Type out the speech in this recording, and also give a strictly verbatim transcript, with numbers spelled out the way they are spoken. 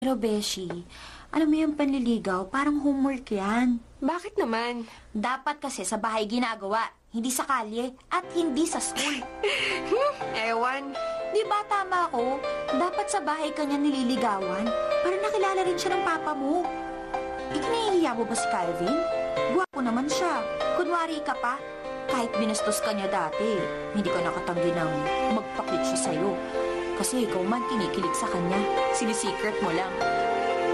Pero Beshi, alam mo yung panliligaw, parang homework yan. Bakit naman? Dapat kasi sa bahay ginagawa, hindi sa kalye at hindi sa school. Hmm, ewan. Di ba tama ako? Dapat sa bahay kanya nililigawan para nakilala rin siya ng papa mo. Ikinahihiya mo ba si Calvin? Gwapo naman siya. Kunwari ka pa, kahit binastos ka niya dati, hindi ka nakatanggi ng magpakit siya sa'yo. Kasi ikaw man kinikilig sa kanya. Sinisecret mo lang.